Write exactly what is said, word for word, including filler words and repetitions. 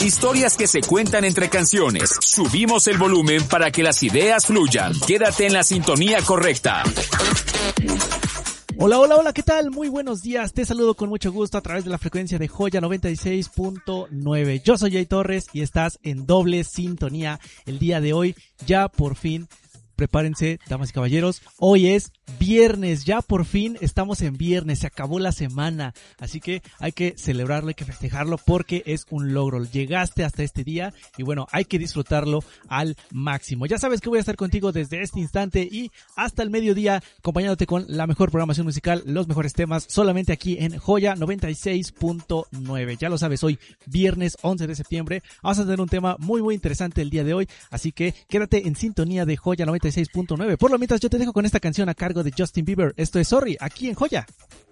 Historias que se cuentan entre canciones. Subimos el volumen para que las ideas fluyan. Quédate en la sintonía correcta. Hola, hola, hola, ¿qué tal? Muy buenos días, te saludo con mucho gusto a través de la frecuencia de Joya noventa y seis punto nueve. Yo soy Jay Torres y estás en doble sintonía el día de hoy. Ya por fin, prepárense, damas y caballeros, hoy es viernes, ya por fin estamos en viernes, se acabó la semana, así que hay que celebrarlo, hay que festejarlo porque es un logro, llegaste hasta este día y bueno, hay que disfrutarlo al máximo. Ya sabes que voy a estar contigo desde este instante y hasta el mediodía acompañándote con la mejor programación musical, los mejores temas, solamente aquí en Joya noventa y seis punto nueve. Ya lo sabes, hoy viernes once de septiembre vamos a tener un tema muy muy interesante el día de hoy, así que quédate en sintonía de Joya noventa y seis punto nueve. Por lo mientras yo te dejo con esta canción a cargo de Justin Bieber. Esto es Sorry, aquí en Joya.